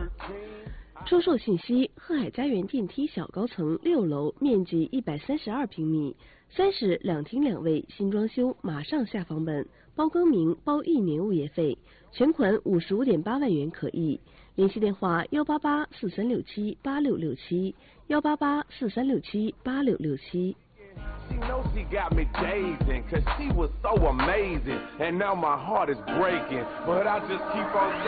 出售信息：鹤海家园电梯小高层6楼，面积132平米，3室2厅2卫，新装修，马上下房本，包更名，包1年物业费，全款55.8万元可议。联系电话18843678667，18843678667。 She knows she got me dazing, cause she was so amazing, and now my heart is breaking, but I just keep on